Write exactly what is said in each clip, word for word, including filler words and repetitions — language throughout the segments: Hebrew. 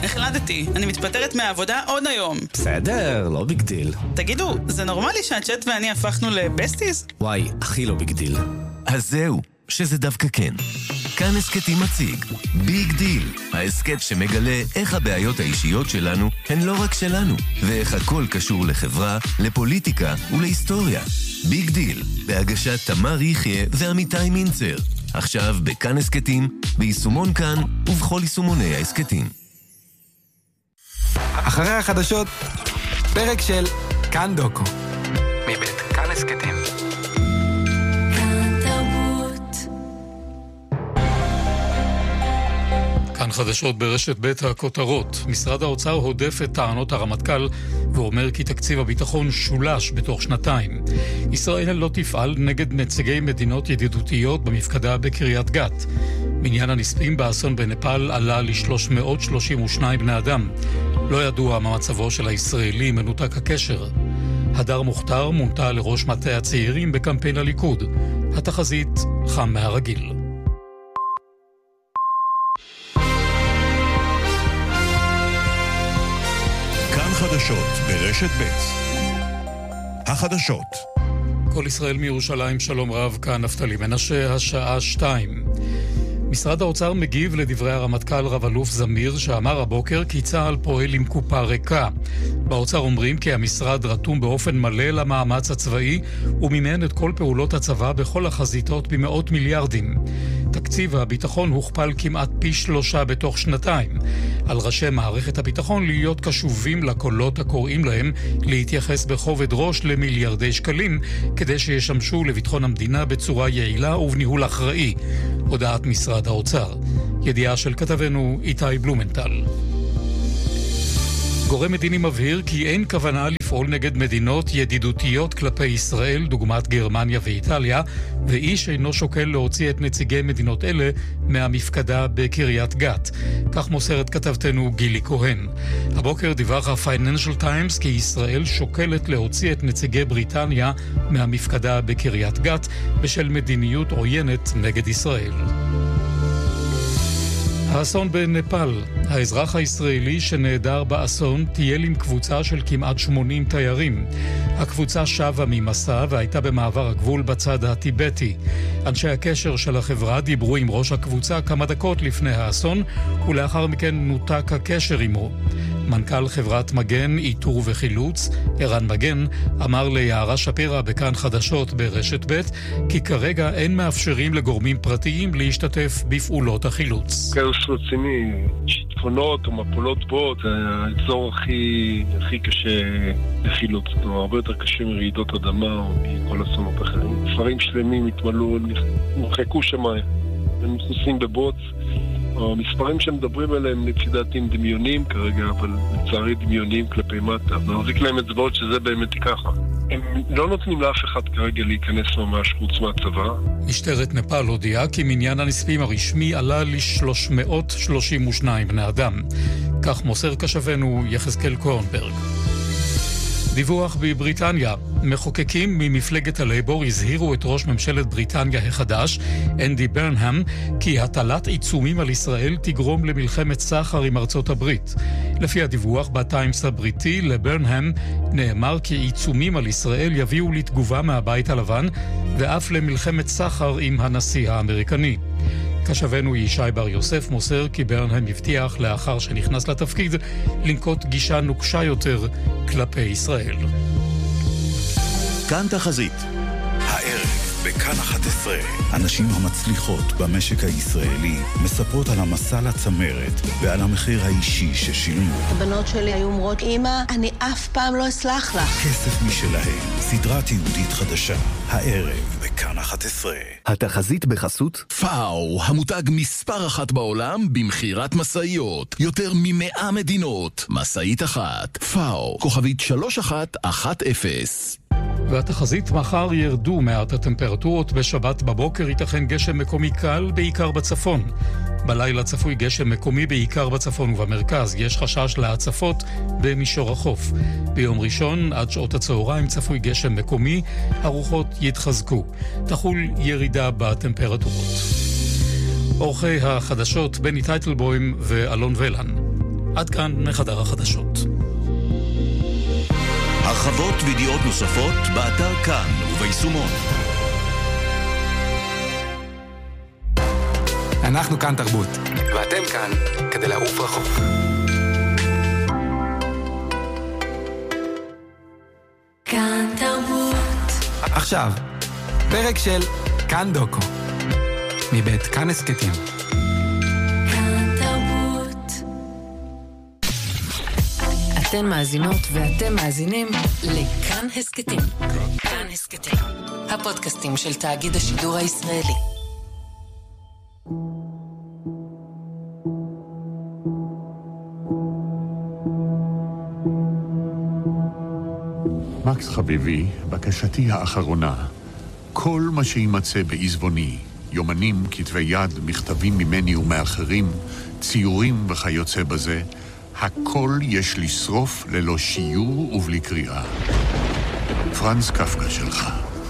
החלטתי, אני מתפטרת מהעבודה עוד היום. בסדר, לא ביג דיל. תגידו, זה נורמלי שהצ'אט ואני הפכנו לבסטיז? וואי, הכי לא ביג דיל. אז זהו, שזה דווקא כן. כאן הסקטים מציג, ביג דיל, ההסקט שמגלה איך הבעיות האישיות שלנו הן לא רק שלנו, ואיך הכל קשור לחברה, לפוליטיקה ולהיסטוריה. ביג דיל, בהגשת תמר יחיה ועמיתי מינצר. עכשיו בכאן הסקטים, ביישומון כאן ובכל יישומוני ההסקטים. אחרי החדשות, פרק של כאן דוקו. מבית כאן הסקטים. כאן חדשות ברשת בית הכותרות. משרד האוצר הודף את טענות הרמטכ"ל ואומר כי תקציב הביטחון שולש בתוך שנתיים. ישראל לא תפעל נגד נציגי מדינות ידידותיות במפקדה בקריית גת. מניין הנספים באסון בנפאל עלה ל-שלוש מאות שלושים ושניים בני אדם. לא ידוע מה מצבו של הישראלי מנותק הקשר. הדר מוכתר מונתה לראש מטה הצעירים בקמפיין הליכוד. התחזית חם מהרגיל. חדשות ברשת בית. החדשות. כל ישראל מירושלים, שלום רב, כאן נפתלי מנשה, השעה שתיים. משרד האוצר מגיב לדברי הרמטכ"ל רב אלוף זמיר שאמר הבוקר כי צה"ל פועל עם קופה ריקה. באוצר אומרים כי המשרד רתום באופן מלא למאמץ הצבאי ומימן את כל פעולות הצבא בכל החזיתות במאות מיליארדים. תקציב הביטחון הוכפל כמעט פי שלושה בתוך שנתיים. על ראשי מערכת הביטחון להיות קשובים לקולות הקוראים להם להתייחס בכובד ראש למיליארדי שקלים כדי שישמשו לביטחון המדינה בצורה יעילה ובניהול אחראי. הודעת משרד האוצר. ידיעה של כתבנו איתי בלומנטל. גורם מדיני מבהיר כי אין כוונה לפעול נגד מדינות ידידותיות כלפי ישראל, דוגמת גרמניה ואיטליה, ואיש אינו שוקל להוציא את נציגי מדינות אלה מהמפקדה בקריית גת. כך מוסרת כתבתנו גילי כהן. הבוקר דיווח ה-Financial Times כי ישראל שוקלת להוציא את נציגי בריטניה מהמפקדה בקריית גת בשל מדיניות עוינת נגד ישראל. האסון בנפאל. האזרח הישראלי שנעדר באסון טייל עם קבוצה של כמעט שמונים תיירים. הקבוצה שבה ממסע והייתה במעבר הגבול בצד הטיבטי. אנשי הקשר של החברה דיברו עם ראש הקבוצה כמה דקות לפני האסון, ולאחר מכן נותק הקשר עמו. מנכ"ל חברת מגן, איתור וחילוץ, ערן מגן, אמר ליערה שפירא בכאן חדשות ברשת ב' כי כרגע אין מאפשרים לגורמים פרטיים להשתתף בפעולות החילוץ. כאוס רציני, שיטפונות או מפולות בוט, זה האזור הכי, הכי קשה לחילוץ. זאת אומרת, הרבה יותר קשה מרעידות אדמה או מכל אסונות אחרים. ספרים שלמים התמלאו, נמחקו שמיים, הם מכוסים בבוץ. המספרים שמדברים עליהם לפי דעתי הם דמיונים כרגע, אבל לצערי דמיונים כלפי מטה. נרזיק להם אצבעות שזה באמת ככה. הם לא נותנים לאף אחד כרגע להיכנס ממש חוץ מהצבא. משטרת נפאל הודיעה כי מניין הנספים הרשמי עלה ל-שלוש מאות שלושים ושניים בני אדם. כך מוסר כשבנו יחזקאל קורנברג. דיווח בבריטניה. מחוקקים ממפלגת הלייבור הזהירו את ראש ממשלת בריטניה החדש, אנדי ברנהאם, כי הטלת עיצומים על ישראל תגרום למלחמת סחר עם ארצות הברית. לפי הדיווח בטיימס הבריטי, לברנהאם נאמר כי עיצומים על ישראל יביאו לתגובה מהבית הלבן, ואף למלחמת סחר עם הנשיא האמריקני. כשבנו ישי בר יוסף מוסר כי ברנהאם הבטיח לאחר שנכנס לתפקיד לנקוט גישה נוקשה יותר כלפי ישראל. כאן תחזית. הערב בכאן אחת עשרה. הנשים המצליחות במשק הישראלי מספרות על המסע לצמרת ועל המחיר האישי ששילמו. הבנות שלי היו אומרות, אמא, אני אף פעם לא אסלח לך. כסף משלהם. סדרת יהודית חדשה. הערב בכאן אחת עשרה. התחזית בחסות פאו, המותג מספר אחת בעולם במחירת מסעיות. יותר ממאה מדינות. מסעית אחת. פאו, כוכבית שלוש אחת אחת אפס. והתחזית מחר ירדו מעט הטמפרטורות. בשבת בבוקר ייתכן גשם מקומי קל בעיקר בצפון. בלילה צפוי גשם מקומי בעיקר בצפון ובמרכז. יש חשש להצפות במישור החוף. ביום ראשון עד שעות הצהריים צפוי גשם מקומי, הרוחות יתחזקו. תחול ירידה בטמפרטורות. אורחי החדשות בני טייטלבוים ואלון ולן. עד כאן מחדר החדשות. הרחבות וידיעות נוספות באתר כאן וביישומון. אנחנו כאן תרבות, ואתם כאן כדי לעוף רחוק. כאן תרבות. עכשיו, פרק של כאן דוקו, מבית כאן הסקטים. כאן תרבות. אתן מאזינות ואתם מאזינים לכאן הסקטים. כאן הסקטים, הפודקאסטים של תאגיד השידור הישראלי. מקס חביבי, בקשתי האחרונה, כל מה שימצא בעזבוני, יומנים, כתבי יד, מכתבים ממני ומאחרים, ציורים וכיוצא בזה, הכל יש לשרוף ללא שיעור ובלי קריאה. פרנץ קפקא שלך.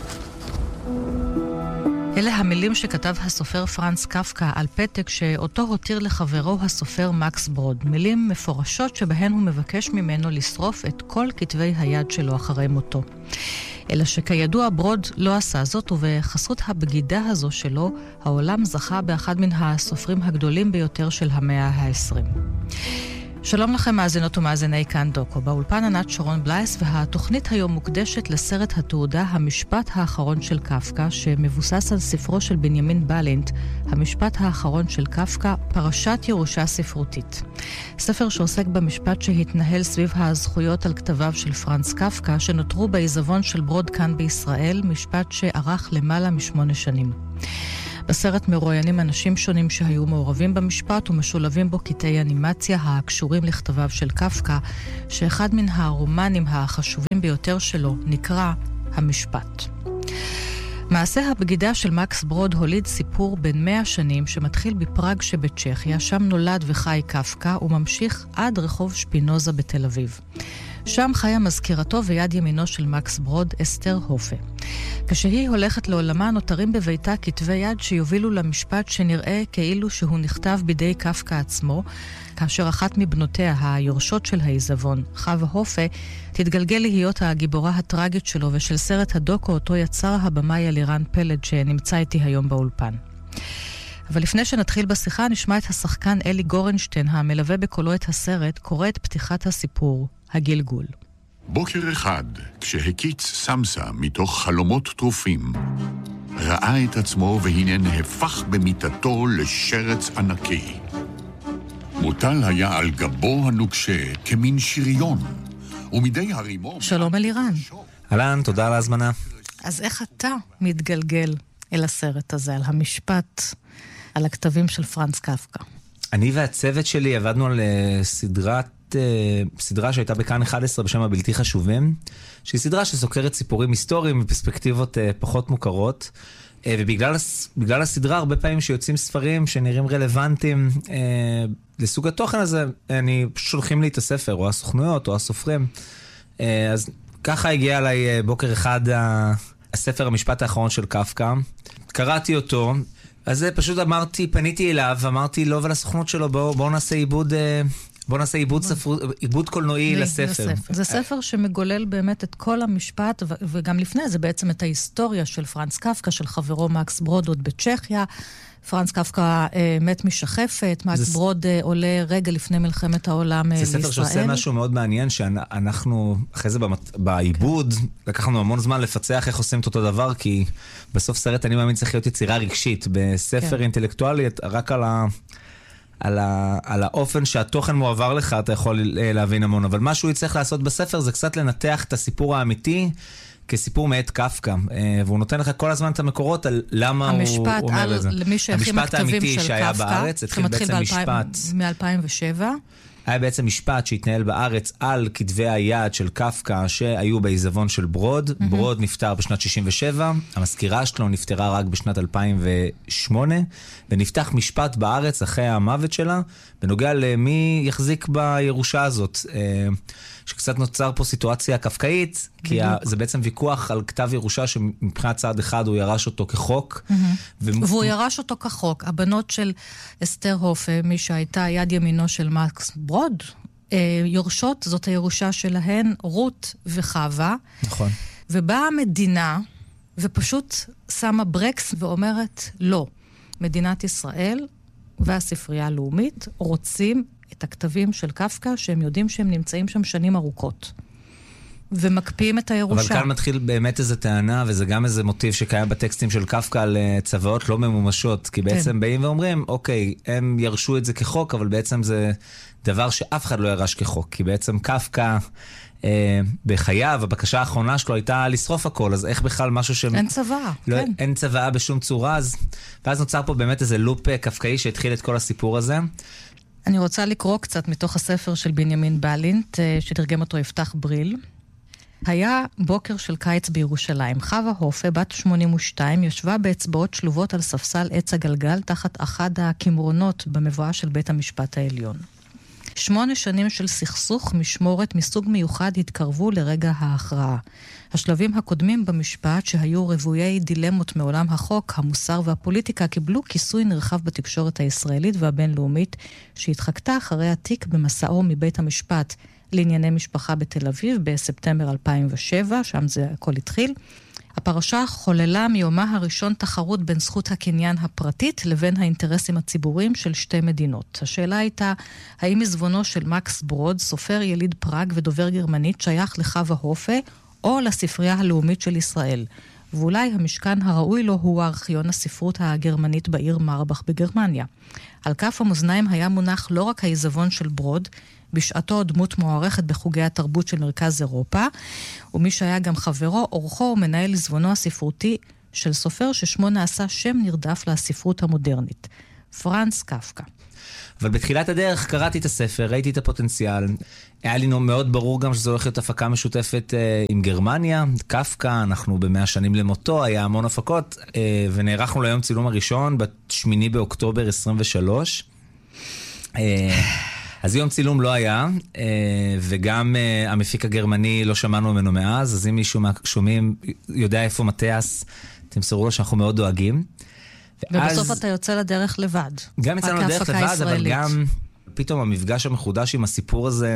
אלה המילים שכתב הסופר פרנץ קפקא על פתק שאותו הותיר לחברו הסופר מקס ברוד. מילים מפורשות שבהן הוא מבקש ממנו לשרוף את כל כתבי היד שלו אחרי מותו. אלא שכידוע ברוד לא עשה זאת, ובחסות הבגידה הזו שלו, העולם זכה באחד מן הסופרים הגדולים ביותר של המאה העשרים. שלום לכם מאזינות ומאזיני כאן דוקו. באולפן ענת שרון בלייס, והתוכנית היום מוקדשת לסרט התעודה המשפט האחרון של קפקא, שמבוסס על ספרו של בנימין בלינט, המשפט האחרון של קפקא, פרשת ירושה ספרותית. ספר שעוסק במשפט שהתנהל סביב הזכויות על כתביו של פרנץ קפקא, שנותרו בעיזבון של ברוד כאן בישראל, משפט שערך למעלה משמונה שנים. בסרט מרואיינים אנשים שונים שהיו מעורבים במשפט ומשולבים בו קטעי אנימציה הקשורים לכתביו של קפקא, שאחד מן הרומנים החשובים ביותר שלו נקרא המשפט. מעשה הבגידה של מקס ברוד הוליד סיפור בן מאה שנים שמתחיל בפראג שבצ'כיה, שם נולד וחי קפקא וממשיך עד רחוב שפינוזה בתל אביב. שם חיה מזכירתו ויד ימינו של מקס ברוד, אסתר הופה. כשהיא הולכת לעולמה נותרים בביתה כתבי יד שיובילו למשפט שנראה כאילו שהוא נכתב בידי קפקא עצמו, כאשר אחת מבנותיה, היורשות של העיזבון, חווה הופה, תתגלגל להיות הגיבורה הטרגית שלו ושל סרט הדוקו אותו יצר הבמאי אלירן פלד שנמצא איתי היום באולפן. אבל לפני שנתחיל בשיחה נשמע את השחקן אלי גורנשטיין המלווה בקולו את הסרט, קורא את פתיחת הסיפור, הגלגול. בוקר אחד, כשהקיץ סמסה מתוך חלומות טרופים, ראה את עצמו והנה נהפך במיטתו לשרץ ענקי. מוטל היה על גבו הנוקשה כמין שריון, ומדי הרימו... שלום אלירן. אהלן, תודה על ההזמנה. אז איך אתה מתגלגל אל הסרט הזה, על המשפט, על הכתבים של פרנץ קפקא? אני והצוות שלי עבדנו על סדרת, סדרה שהייתה בכאן אחת עשרה בשם הבלתי חשובים, שהיא סדרה שסוקרת סיפורים היסטוריים בפרספקטיבות פחות מוכרות, ובגלל בגלל הסדרה הרבה פעמים שיוצאים ספרים שנראים רלוונטיים לסוג התוכן הזה, אני שולחים לי את הספר, או הסוכנויות, או הסופרים. אז ככה הגיע אליי בוקר אחד הספר המשפט האחרון של קפקא. קראתי אותו, אז פשוט אמרתי, פניתי אליו, אמרתי לו ולסוכנות שלו, בואו בוא נעשה עיבוד... בוא נעשה עיבוד, ספר, עיבוד קולנועי לספר. זה ספר שמגולל באמת את כל המשפט, וגם לפני זה בעצם את ההיסטוריה של פרנץ קפקא, של חברו מקס ברוד עוד בצ'כיה. פרנץ קפקא אה, מת משחפת, מקס זה... ברוד אה, עולה רגע לפני מלחמת העולם אה, לישראל. זה ספר שעושה משהו מאוד מעניין, שאנחנו אחרי זה במת... בעיבוד, כן. לקחנו המון זמן לפצח איך עושים את אותו דבר, כי בסוף סרט אני מאמין צריך להיות יצירה רגשית. בספר כן. אינטלקטואלי, רק על ה... על, ה, על האופן שהתוכן מועבר לך, אתה יכול להבין המון. אבל מה שהוא יצטרך לעשות בספר זה קצת לנתח את הסיפור האמיתי כסיפור מאת קפקא. והוא נותן לך כל הזמן את המקורות על למה הוא אומר את זה. המשפט האמיתי שהיה בארץ, התחיל בעצם משפט. מ-אלפיים ושבע. היה בעצם משפט שהתנהל בארץ על כתבי היד של קפקא שהיו בעיזבון של ברוד. Mm-hmm. ברוד נפטר בשנת שישים ושבע, המזכירה שלו נפטרה רק בשנת אלפיים ושמונה, ונפתח משפט בארץ אחרי המוות שלה, בנוגע למי יחזיק בירושה הזאת. שקצת נוצר פה סיטואציה קפקאית, כי זה בעצם ויכוח על כתב ירושה שמבחינת צעד אחד הוא ירש אותו כחוק. והוא ירש אותו כחוק. הבנות של אסתר הופה, מי שהייתה יד ימינו של מקס ברוד. יורשות, זאת הירושה שלהן, רות וחווה. נכון. ובאה המדינה, ופשוט שמה ברקס ואומרת, לא. מדינת ישראל והספרייה הלאומית רוצים את הכתבים של קפקא, שהם יודעים שהם נמצאים שם שנים ארוכות. ומקפיאים את הירושה. אבל כאן מתחיל באמת איזו טענה, וזה גם איזה מוטיב שקיים בטקסטים של קפקא על צוואות לא ממומשות, כי בעצם כן. באים ואומרים, אוקיי, הם ירשו את זה כחוק, אבל בעצם זה דבר שאף אחד לא ירש כחוק, כי בעצם קפקא אה, בחייו, הבקשה האחרונה שלו הייתה לשרוף הכל, אז איך בכלל משהו ש... אין צוואה, לא, כן. אין צוואה בשום צורה, אז... ואז נוצר פה באמת איזה לופ קפקאי שהתחיל את כל הסיפור הזה. אני רוצה לקרוא קצת מתוך הספר של בנימין בלינט, שתרגם אותו יפתח בריל. היה בוקר של קיץ בירושלים. חווה הופה, בת שמונים ושתיים, ישבה באצבעות שלובות על ספסל עץ הגלגל תחת אחד הכמרונות במבואה של בית המשפט העליון. שמונה שנים של סכסוך משמורת מסוג מיוחד התקרבו לרגע ההכרעה. השלבים הקודמים במשפט שהיו רבויי דילמות מעולם החוק, המוסר והפוליטיקה קיבלו כיסוי נרחב בתקשורת הישראלית והבינלאומית שהתחקתה אחרי התיק במסעו מבית המשפט לענייני משפחה בתל אביב בספטמבר אלפיים ושבע, שם זה הכל התחיל. הפרשה חוללה מיומה הראשון תחרות בין זכות הקניין הפרטית לבין האינטרסים הציבוריים של שתי מדינות. השאלה הייתה, האם עזבונו של מקס ברוד, סופר יליד פראג ודובר גרמנית, שייך לחווה הופה או לספרייה הלאומית של ישראל? ואולי המשכן הראוי לו הוא ארכיון הספרות הגרמנית בעיר מרבך בגרמניה. על כף המאזניים היה מונח לא רק העיזבון של ברוד, בשעתו דמות מוערכת בחוגי התרבות של מרכז אירופה, ומי שהיה גם חברו, אורחו ומנהל עזבונו הספרותי של סופר ששמו נעשה שם נרדף לספרות המודרנית, פרנץ קפקא. אבל בתחילת הדרך קראתי את הספר, ראיתי את הפוטנציאל, היה לי מאוד ברור גם שזו הולכת הפקה משותפת אה, עם גרמניה, קפקא, אנחנו במאה שנים למותו, היה המון הפקות, אה, ונערכנו ליום צילום הראשון, בשמיני באוקטובר עשרים ושלוש. אה, אז יום צילום לא היה, וגם המפיק הגרמני לא שמענו ממנו מאז, אז אם מישהו שומעים יודע איפה מתיאס, תמסרו לו שאנחנו מאוד דואגים. ובסוף אתה יוצא לדרך לבד. גם יצאנו לדרך לבד, אבל גם פתאום המפגש המחודש עם הסיפור הזה,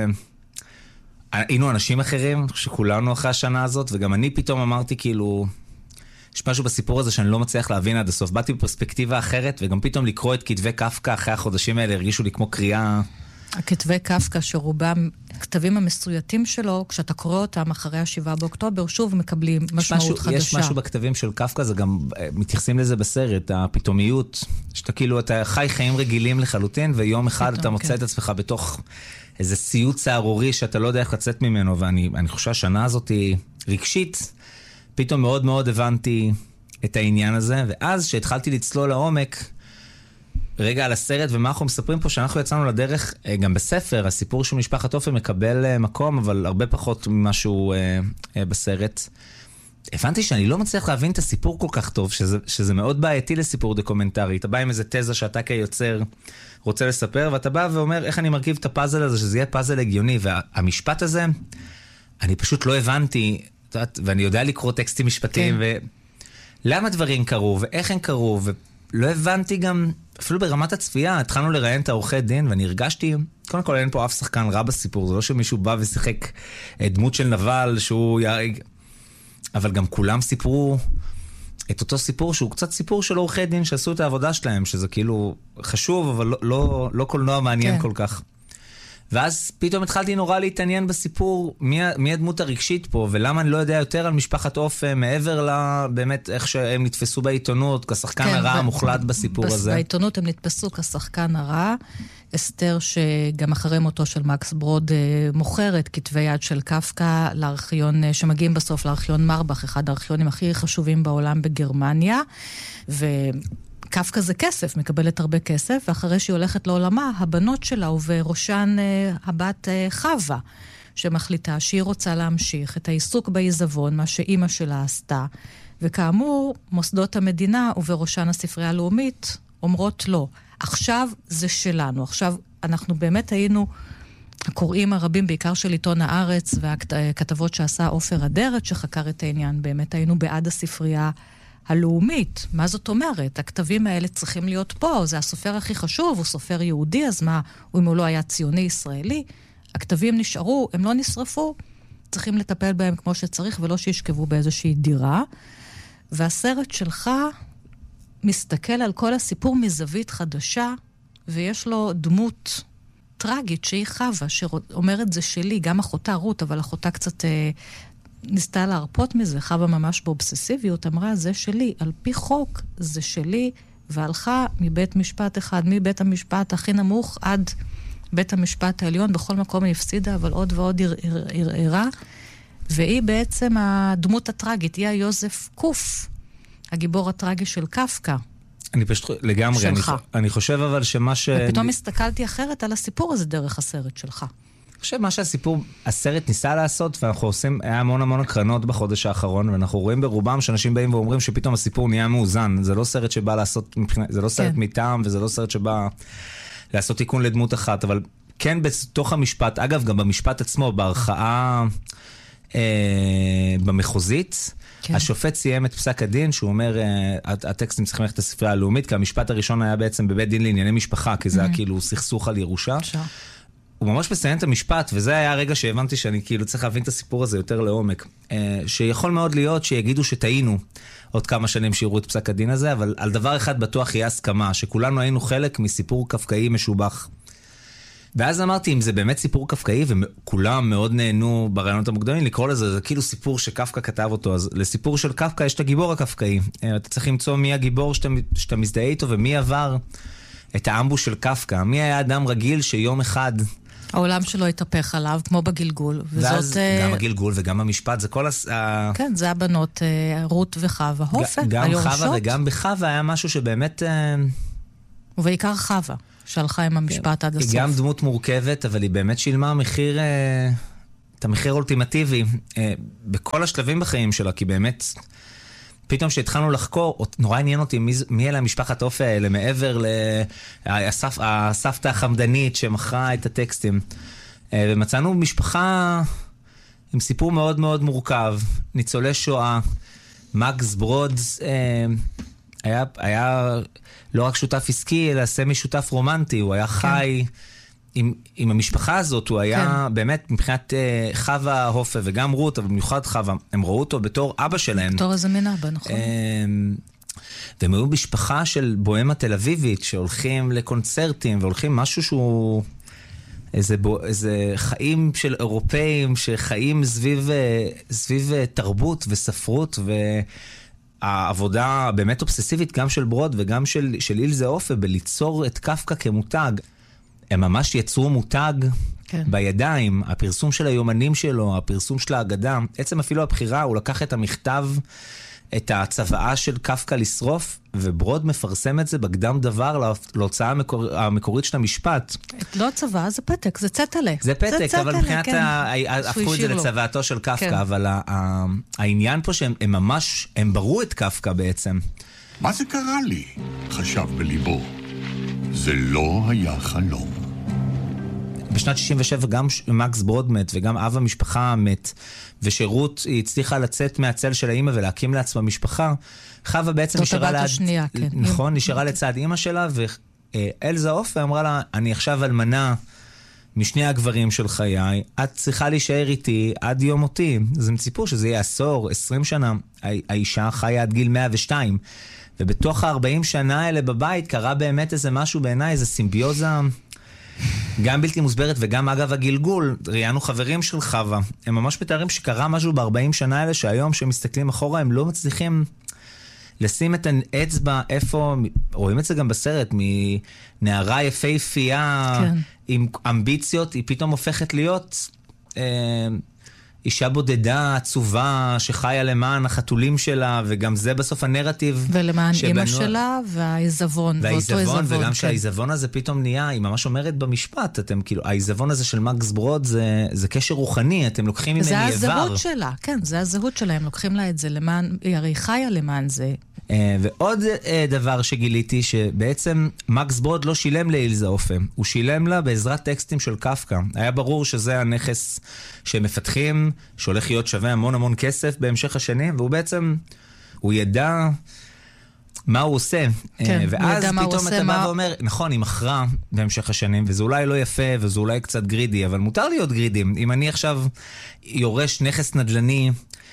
היינו אנשים אחרים, שכולנו אחרי השנה הזאת, וגם אני פתאום אמרתי כאילו, יש משהו בסיפור הזה שאני לא מצליח להבין עד הסוף. באתי בפרספקטיבה אחרת, וגם פתאום לקרוא את כתבי קפקא אחרי החודשים האלה, הרגישו לי כמו קריאה... הכתבי קפקא שרובם, הכתבים המסויטים שלו, כשאתה קורא אותם אחרי השבעה באוקטובר, שוב מקבלים משמעות משהו, חדשה. יש משהו בכתבים של קפקא, זה גם מתייחסים לזה בסרט, הפתאומיות, שאתה כאילו, אתה חי חיים רגילים לחלוטין, ויום אחד פתאום, אתה מוצא כן. את עצמך בתוך איזה סיוט צערורי, שאתה לא יודע איך לצאת ממנו, ואני אני חושב שהשנה הזאת היא רגשית, פתאום מאוד מאוד הבנתי את העניין הזה, ואז שהתחלתי לצלול לעומק, רגע על הסרט, ומה אנחנו מספרים פה, שאנחנו יצאנו לדרך, גם בספר, הסיפור של משפחת אופן מקבל מקום, אבל הרבה פחות ממשהו בסרט. הבנתי שאני לא מצליח להבין את הסיפור כל כך טוב, שזה, שזה מאוד בעייתי לסיפור דוקומנטרי. אתה בא עם איזה תזה שאתה כיוצר רוצה לספר, ואתה בא ואומר, איך אני מרכיב את הפאזל הזה, שזה יהיה פאזל הגיוני, והמשפט הזה, אני פשוט לא הבנתי, ואני יודע לקרוא טקסטים משפטיים, כן. ולמה דברים קרו, ואיך הם קרו, ולא הבנתי גם... אפילו ברמת הצפייה, התחלנו לראיין את העורכי דין, ואני הרגשתי, קודם כל אין פה אף שחקן רע בסיפור, זה לא שמישהו בא ושיחק דמות של נבל, שהוא יהרג, אבל גם כולם סיפרו את אותו סיפור, שהוא קצת סיפור של עורכי דין, שעשו את העבודה שלהם, שזה כאילו חשוב, אבל לא, לא, לא קולנוע מעניין כן. כל כך. ואז פתאום התחלתי נורא להתעניין בסיפור, מי, מי הדמות הרגשית פה, ולמה אני לא יודע יותר על משפחת אופן, מעבר לה, באמת, איך שהם נתפסו בעיתונות, כשחקן כן, הרע המוחלט בסיפור בס, הזה. בעיתונות הם נתפסו כשחקן הרע. אסתר, שגם אחרי מותו של מקס ברוד, מוכרת כתבי יד של קפקא לארכיון, שמגיעים בסוף לארכיון מרבך, אחד הארכיונים הכי חשובים בעולם בגרמניה, ו... קפקא זה כסף, מקבלת הרבה כסף, ואחרי שהיא הולכת לעולמה, הבנות שלה ובראשן אה, הבת אה, חווה, שמחליטה שהיא רוצה להמשיך את העיסוק בעיזבון, מה שאימא שלה עשתה. וכאמור, מוסדות המדינה ובראשן הספרייה הלאומית אומרות לא. עכשיו זה שלנו. עכשיו אנחנו באמת היינו, הקוראים הרבים, בעיקר של עיתון הארץ, והכתבות שעשה עופר אדרת, שחקר את העניין, באמת היינו בעד הספרייה הלאומית. מה זאת אומרת? הכתבים האלה צריכים להיות פה, זה הסופר הכי חשוב, הוא סופר יהודי, אז מה, אם הוא לא היה ציוני ישראלי? הכתבים נשארו, הם לא נשרפו, צריכים לטפל בהם כמו שצריך, ולא שישכבו באיזושהי דירה. והסרט שלך מסתכל על כל הסיפור מזווית חדשה, ויש לו דמות טרגית שהיא חווה, שאומרת זה שלי, גם אחותה רות, אבל אחותה קצת אה, ניסתה להרפות מזה, חווה ממש באובססיביות, אמרה, זה שלי, על פי חוק זה שלי, והלכה מבית משפט אחד, מבית המשפט הכי נמוך עד בית המשפט העליון, בכל מקום היא הפסידה, אבל עוד ועוד ערערה, והיא בעצם הדמות הטרגית, היא היוזף קוף, הגיבור הטרגי של קפקא. אני פשוט לגמרי, אני, אני חושב אבל שמה ש... ופתאום הסתכלתי אחרת על הסיפור הזה דרך הסרט שלך. אני חושב מה שהסיפור, הסרט ניסה לעשות, ואנחנו עושים, היה המון המון הקרנות בחודש האחרון, ואנחנו רואים ברובם שאנשים באים ואומרים שפתאום הסיפור נהיה מאוזן. זה לא סרט שבא לעשות, זה לא סרט כן. מטעם, וזה לא סרט שבא לעשות תיקון לדמות אחת, אבל כן בתוך המשפט, אגב גם במשפט עצמו, בהרחאה אה, במחוזית, כן. השופט סיים את פסק הדין, שהוא אומר, הטקסטים צריכים ללכת לספרייה הלאומית, כי המשפט הראשון היה בעצם בבית דין לענייני משפחה, כי זה היה כאילו סכסוך על ירושה. הוא ממש מסיים את המשפט, וזה היה הרגע שהבנתי שאני כאילו צריך להבין את הסיפור הזה יותר לעומק. שיכול מאוד להיות שיגידו שטעינו עוד כמה שנים שיראו את פסק הדין הזה, אבל על דבר אחד בטוח יהיה הסכמה, שכולנו היינו חלק מסיפור קפקאי משובח. ואז אמרתי, אם זה באמת סיפור קפקאי, וכולם מאוד נהנו ברעיונות המוקדמים, לקרוא לזה, זה כאילו סיפור שקפקא כתב אותו, אז לסיפור של קפקא יש את הגיבור הקפקאי. אתה צריך למצוא מי הגיבור שאתה, שאתה מזדהה איתו, ומי עבר את האמבוש של קפקא. מי היה אדם רגיל שיום אחד... העולם שלו התהפך עליו, כמו בגלגול. ואז גם הגלגול וגם המשפט, זה כל... כן, זה הבנות, רות וחווה, הופק, גם חווה וגם בחווה היה משהו שבאמת... ובעיקר חווה. שהלכה עם המשפט עד הסוף. היא גם דמות מורכבת, אבל היא באמת שילמה מחיר, את המחיר האולטימטיבי, בכל השלבים בחיים שלה, כי באמת, פתאום שהתחלנו לחקור, נורא עניין אותי מי אלה המשפחת אופי האלה, מעבר לסבתא החמדנית שמכרה את הטקסטים. ומצאנו משפחה עם סיפור מאוד מאוד מורכב, ניצולי שואה, מקס ברוד, היה... היה לא רק שותף עסקי, אלא סמי שותף רומנטי, הוא היה חי כן. עם, עם המשפחה הזאת, הוא היה כן. באמת מבחינת uh, חווה הופה וגם רות, אבל במיוחד חווה, הם ראו אותו בתור אבא שלהם. בתור איזה מין אבא, נכון. Um, והם היו משפחה של בוהמה תל אביבית, שהולכים לקונצרטים, והולכים משהו שהוא איזה, בו, איזה חיים של אירופאים, שחיים סביב, סביב תרבות וספרות ו... העבודה באמת אובססיבית גם של ברוד וגם של, של אילזה אופה בליצור את קפקא כמותג. הם ממש יצרו מותג כן. בידיים, הפרסום של היומנים שלו, הפרסום של האגדה, עצם אפילו הבחירה, הוא לקח את המכתב, את הצוואה של קפקא לשרוף, וברוד מפרסם את זה בקדם דבר להוצאה המקור, המקורית של המשפט. לא צוואה, זה פתק, זה צטלה. זה פתק, זה אבל מבחינת כן. הפכו את זה לצוואתו של קפקא, כן. אבל העניין פה שהם הם ממש, הם ברו את קפקא בעצם. מה זה קרה לי? חשב בליבו. זה לא היה חלום. בשנת שישים ושבע גם מקס ברוד מת, וגם אב המשפחה מת, ושירות היא הצליחה לצאת מהצל של האמא ולהקים לעצמה משפחה. חווה בעצם נשארה ליד... השנייה, כן. נכון, נשארה לצד אמא שלה, ואלזה אופה אמרה לה, אני עכשיו אלמנה משני הגברים של חיי, את צריכה להישאר איתי עד יום מותי. זה מציפור שזה יהיה עשור, עשרים שנה. האישה חיה עד גיל מאה ושתיים. ובתוך ה-ארבעים שנה האלה בבית קרה באמת איזה משהו בעיניי, איזה סימביוזה... גם בלתי מוסברת וגם אגב הגלגול, ראיינו חברים של חווה, הם ממש מתארים שקרה משהו ב-ארבעים שנה האלה, שהיום שמסתכלים אחורה הם לא מצליחים לשים את האצבע איפה, רואים את זה גם בסרט, מנערה יפהפייה כן. עם אמביציות, היא פתאום הופכת להיות אה, אישה בודדה, עצובה, שחיה למען החתולים שלה, וגם זה בסוף הנרטיב. ולמען שבנו... אמא שלה, והעיזבון, ואותו עיזבון, וגם כן. שהעיזבון הזה פתאום נהיה, היא ממש אומרת במשפט, אתם כאילו, העיזבון הזה של מקס ברוד, זה, זה קשר רוחני, אתם לוקחים ממני איבר. זה הזהות שלה, כן, זה הזהות שלה, הם לוקחים לה את זה למען, היא הרי חיה למען זה. ועוד דבר שגיליתי, שבעצם מקס ברוד לא שילם לאילזה אופה, הוא שילם לה בעזרת טקסטים של קפקא. היה ברור שזה הנכס שהם מפתחים, שהולך להיות שווה המון המון כסף בהמשך השנים, והוא בעצם הוא ידע מה הוא עושה. כן, ואז הוא ידע מה הוא פתאום עושה, אתה מה... בא ואומר, נכון, היא מכרה בהמשך השנים, וזה אולי לא יפה, וזה אולי קצת גרידי, אבל מותר להיות גרידים. אם אני עכשיו יורש נכס נדל"ני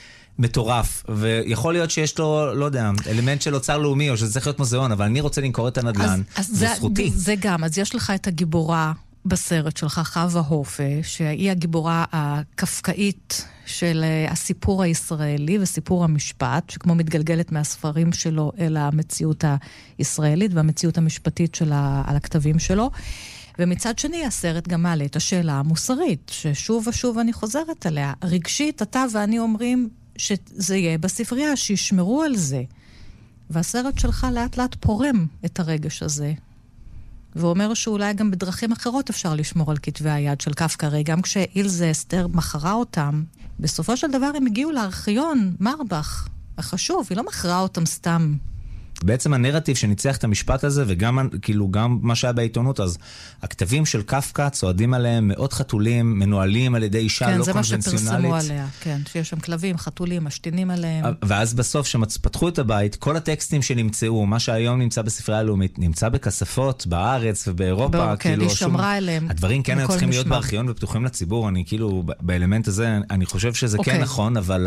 מטורף, ויכול להיות שיש לו, לא יודע, אלמנט של אוצר לאומי, או שזה צריך להיות מוזיאון, אבל אני רוצה למכור את הנדל"ן, אז, אז זה זה זכותי. זה גם, אז יש לך את הגיבורה בסרט שלך, חווה הופה, שהיא הגיבורה הקפקאית של הסיפור הישראלי וסיפור המשפט, שכמו מתגלגלת מהספרים שלו אל המציאות הישראלית והמציאות המשפטית של ה, על הכתבים שלו. ומצד שני, הסרט גם מעלה את השאלה המוסרית, ששוב ושוב אני חוזרת עליה. רגשית, אתה ואני אומרים שזה יהיה בספרייה, שישמרו על זה. והסרט שלך לאט לאט פורם את הרגש הזה. ואומר שאולי גם בדרכים אחרות אפשר לשמור על כתבי היד של קפקא, הרי גם כשאילזה אסתר מכרה אותם, בסופו של דבר הם הגיעו לארכיון, מרבך, החשוב, היא לא מכרה אותם סתם. בעצם הנרטיב שניצח את המשפט הזה, וגם כאילו גם מה שהיה בעיתונות, אז הכתבים של קפקא צועדים עליהם מאות חתולים, מנוהלים על ידי אישה כן, לא קונבנציונלית. כן, זה מה שפרסמו עליה, כן, שיש שם כלבים, חתולים, משתינים עליהם. ואז בסוף שפתחו את הבית, כל הטקסטים שנמצאו, מה שהיום נמצא בספרייה הלאומית, נמצא בכספות בארץ ובאירופה, בוא, כאילו, כן, היא שמרה אליהם. הדברים כן היו צריכים להיות בארכיון ופתוחים לציבור, אני כאילו, באלמנט הזה, אני חושב שזה כן נכון, אבל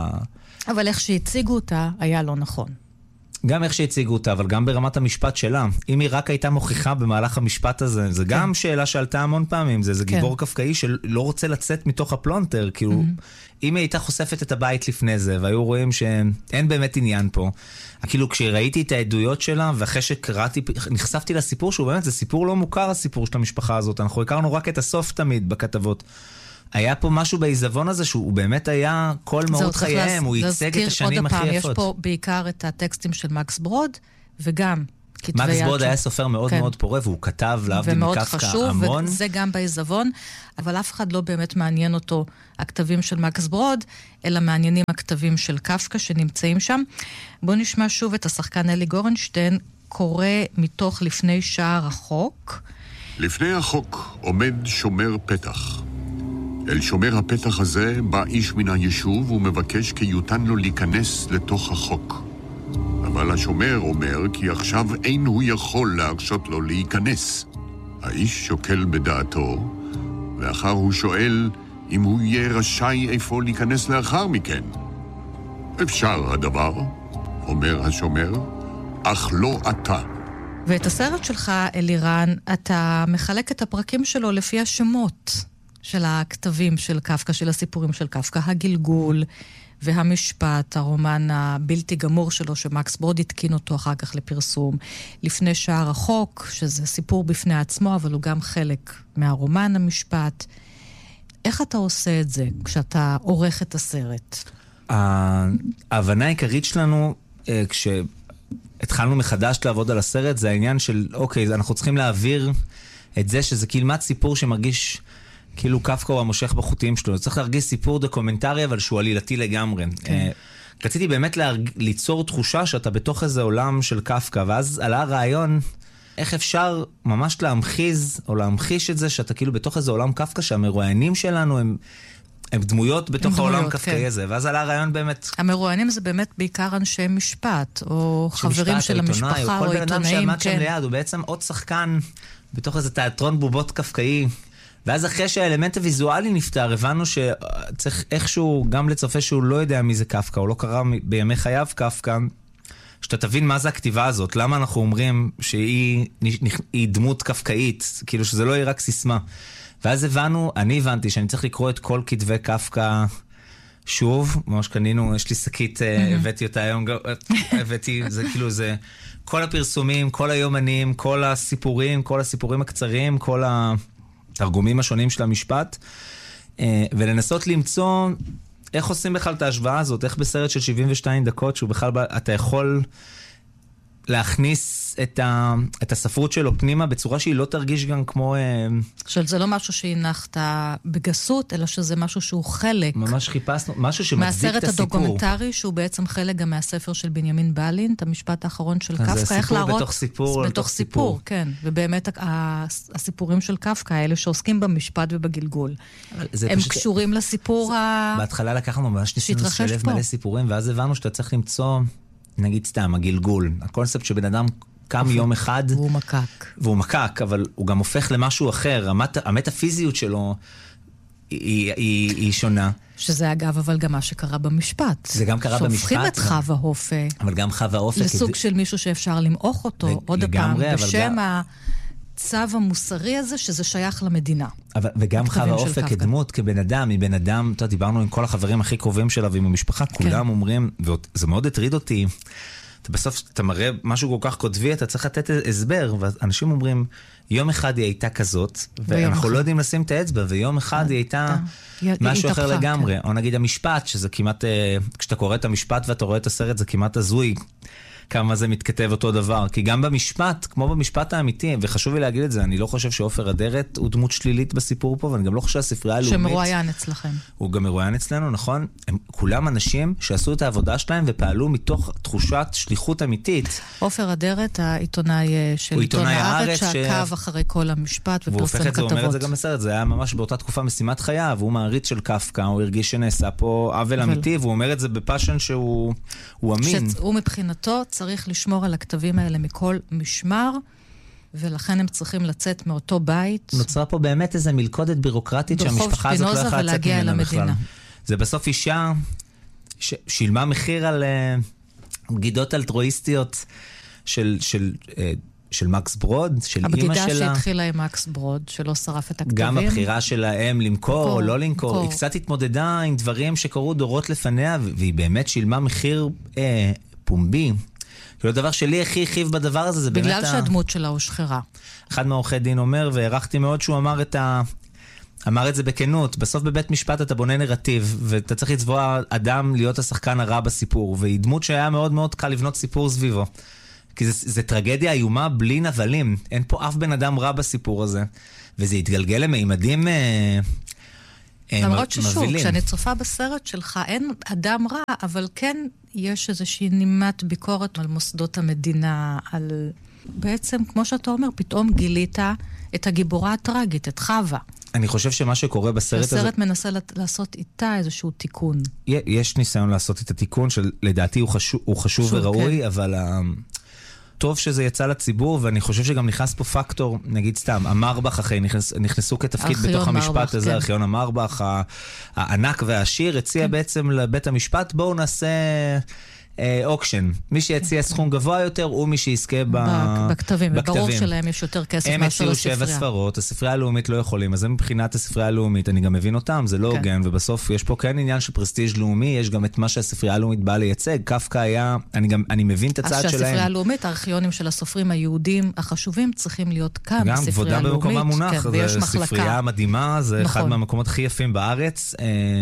אבל איך שהציגו אותה, היה לא נכון. גם איך שהציגו אותה, אבל גם ברמת המשפט שלה. אם היא רק הייתה מוכיחה במהלך המשפט הזה, זה גם שאלה שעלתה המון פעמים, זה גיבור קפקאי שלא רוצה לצאת מתוך הפלונטר, כאילו, אם היא הייתה חושפת את הבית לפני זה, והיו רואים שאין באמת עניין פה, כאילו כשראיתי את העדויות שלה, ואחרי שקראתי, נחשפתי לסיפור שהוא באמת, זה סיפור לא מוכר הסיפור של המשפחה הזאת, אנחנו הכרנו רק את הסוף תמיד בכתבות. היה פה משהו בעיזבון הזה שהוא באמת היה כל מהות חייהם, הוא ייצג את השנים הכי יפות. יש פה בעיקר את הטקסטים של מקס ברוד, וגם כתבי יד. מקס ברוד היה סופר מאוד מאוד פורה, והוא כתב להבדיל מקפקא המון. ומאוד חשוב, וזה גם בעיזבון, אבל אף אחד לא באמת מעניין אותו הכתבים של מקס ברוד, אלא מעניינים הכתבים של קפקא שנמצאים שם. בואו נשמע שוב את השחקן אלי גורנשטיין, קורא מתוך לפני שער החוק. לפני החוק עומד שומר פתח. אל שומר הפתח הזה בא איש מן היישוב ומבקש כי יותן לו להיכנס לתוך החוק. אבל השומר אומר כי עכשיו אין הוא יכול להרשות לו להיכנס. האיש שוקל בדעתו, ואחר הוא שואל אם הוא יהיה רשאי איפה להיכנס לאחר מכן. אפשר הדבר, אומר השומר, אך לא אתה. ואת הסרט שלך, אלירן, אתה מחלק את הפרקים שלו לפי השמות של הכתבים של קפקא, של הסיפורים של קפקא, הגלגול והמשפט, הרומן הבלתי גמור שלו, שמקס ברוד התקין אותו אחר כך לפרסום, לפני שער החוק, שזה סיפור בפני עצמו, אבל הוא גם חלק מהרומן המשפט. איך אתה עושה את זה כשאתה עורך את הסרט? ההבנה העיקרית שלנו, כשהתחלנו מחדש לעבוד על הסרט, זה העניין של, אוקיי, אנחנו צריכים להעביר את זה, שזה כמעט סיפור שמרגיש כאילו קפקא הוא המושך בחוטים שלו. צריך להרגיש סיפור דוקומנטרי, אבל שהוא עלילתי לגמרי. כן. רציתי באמת להרג... ליצור תחושה שאתה בתוך איזה עולם של קפקא, ואז עלה הרעיון איך אפשר ממש להמחיז, או להמחיש את זה, שאתה כאילו בתוך איזה עולם קפקא, שהמרואיינים שלנו הם, הם דמויות בתוך הם העולם דמויות, קפקאי כן. הזה. ואז עלה הרעיון באמת... המרואיינים זה באמת בעיקר אנשי משפט, או חברים של המשפחה, או עיתונאים. כל בן אדם שעמד שם ליד, הוא בעצם עוד שחקן בתוך איזה תיאטרון בובות קפקאי. ואז אחרי שהאלמנט הוויזואלי נפטר, הבנו שצריך איכשהו, גם לצופה שהוא לא יודע מי זה קפקא, או לא קרא בימי חייו קפקא, שאתה תבין מה זה הכתיבה הזאת, למה אנחנו אומרים שהיא היא דמות קפקאית, כאילו שזה לא יהיה רק סיסמה. ואז הבנו, אני הבנתי שאני צריך לקרוא את כל כתבי קפקא שוב, ממש קנינו, יש לי שקית, הבאתי אותה היום, הבאתי, זה כאילו זה, כל הפרסומים, כל היומנים, כל הסיפורים, כל הסיפורים הקצרים, כל ה... תרגומים השונים של המשפט, ולנסות למצוא איך עושים בכלל את ההשוואה הזאת, איך בסרט של שבעים ושתיים דקות, שהוא בכלל, אתה יכול להכניס את, ה, את הספרות שלו פנימה בצורה שהיא לא תרגיש גם כמו... שזה לא משהו שהנחת בגסות, אלא שזה משהו שהוא חלק. ממש חיפשנו, משהו שמצדיק את הסיפור. מהסרט הדוקומנטרי, שהוא בעצם חלק גם מהספר של בנימין בלין, את המשפט האחרון של קפקא. זה סיפור בתוך סיפור. בתוך סיפור, כן. ובאמת הסיפורים של קפקא, האלה שעוסקים במשפט ובגלגול. הם קשורים לסיפור ה... בהתחלה לקחנו ממש ניסינו לשלב מלא סיפורים, ואז הבנו שאתה צריך למצוא... נגיד סתם, הגלגול. הקונספט שבן אדם קם יום אחד... והוא מקק. והוא מקק, אבל הוא גם הופך למשהו אחר. המת, המטאפיזיות שלו היא, היא, היא שונה. שזה אגב, אבל גם מה שקרה במשפט. זה גם קרה במשפט. שהופכים את חווה הופה. אבל גם חווה הופה. לסוג כדי... של מישהו שאפשר למעוך אותו. עוד הפעם, בשם ה... הצו המוסרי הזה, שזה שייך למדינה. אבל, וגם חווה אופק כדמות, כבן אדם, מבן אדם, אתה, דיברנו עם כל החברים הכי קרובים שלה, ועם המשפחה, כולם כן. אומרים, וזה מאוד הטריד אותי, אתה בסוף, אתה מראה משהו כל כך קודבי, אתה צריך לתת הסבר, ואנשים אומרים, יום אחד היא הייתה כזאת, ואנחנו לא יודעים לשים את האצבע, ויום אחד היא הייתה משהו אחר לגמרי. או נגיד המשפט, שזה כמעט, כשאתה קורא את המשפט ואתה רואה את הסרט, זה כמעט הזוי. כמה זה מתכתב אותו דבר, כי גם במשפט, כמו במשפט האמיתי, וחשוב לי להגיד את זה, אני לא חושב שעופר אדרת הוא דמות שלילית בסיפור פה, ואני גם לא חושב שהספרייה הלאומית... שמרואיין אצלכם. הוא גם מרואיין אצלנו, נכון? הם כולם אנשים שעשו את העבודה שלהם ופעלו מתוך תחושת שליחות אמיתית. עופר אדרת, העיתונאי של עיתון הארץ, שעקב אחרי כל המשפט ופרסם כתבות. והוא אומר את זה גם בסרט, זה היה ממש באותה תקופה משימת חייו, והוא מעריץ של קפקא, הוא הרגיש שנעשה פה עוול אמיתי, והוא אומר את זה בפאשן שהוא אמין. שהוא מבחינתו צריך לשמור על הכתבים האלה מכל משמר, ולכן הם צריכים לצאת מאותו בית. נוצרה פה באמת איזו מלכודת בירוקרטית שהמשפחה הזאת לא יכולה לצאת ממנה בכלל. זה בסוף אישה ששילמה מחיר על בגידות אלטרואיסטיות של, של, של מקס ברוד, של אימא שלה. הבגידה שהתחילה עם מקס ברוד, שלא שרף את הכתבים. גם הבחירה של האם למכור או לא למכור. היא קצת התמודדה עם דברים שקרו דורות לפניה, והיא באמת שילמה מחיר אה, פומבי. כאילו הדבר שלי הכי חיב בדבר הזה, זה באמת... בגלל שהדמות שלה הושחרה. אחד מהעורכי דין אומר, והערכתי מאוד שהוא אמר את ה... אמר את זה בכנות, בסוף בבית משפט אתה בונה נרטיב, ואתה צריך לצבוע אדם להיות השחקן הרע בסיפור, והיא דמות שהיה מאוד מאוד קל לבנות סיפור סביבו. כי זה, זה טרגדיה איומה בלי נבלים. אין פה אף בן אדם רע בסיפור הזה. וזה התגלגל לממדים... למרות ששוב, כשאני צופה בסרט שלך, אין אדם רע, אבל כן יש איזושהי נימת ביקורת על מוסדות המדינה, על... בעצם, כמו שאתה אומר, פתאום גילית את הגיבורה הטרגית, את חווה. אני חושב שמה שקורה בסרט הזה... הסרט מנסה לעשות איתה איזשהו תיקון. יש ניסיון לעשות את התיקון, שלדעתי הוא חשוב, הוא חשוב וראוי, אבל... טוב שזה יצא לציבור, ואני חושב שגם נכנס פה פקטור, נגיד סתם, המרבח אחרי, נכנס, נכנסו כתפקיד בתוך המשפט מרבח, הזה, כן. ארכיון המרבח, הענק והעשיר, הציע כן. בעצם לבית המשפט, בואו נעשה אה, אוקשן. מי שיציע סכום גבוה יותר, הוא מי שיזכה ב... בכתבים, וברור שלהם יש יותר כסף מאשר לספרייה. הם הציעו שבע ספרות, הספרייה הלאומית לא יכולים, אז זה מבחינת הספרייה הלאומית, אני גם מבין אותם, זה לא הוגן, כן. ובסוף יש פה כן עניין של פרסטיג' לאומי, יש גם את מה שהספרייה הלאומית באה לייצג, קפקא היה, אני גם, אני מבין את הצד שלהם. אז שהספרייה הלאומית, הארכיונים של הסופרים היהודים החשובים צריכים להיות כאן, גם כבודה במקומה מונח, כן, זה ספרייה מדהימה, זה נכון. אחד מהמקומות הכי יפים בארץ.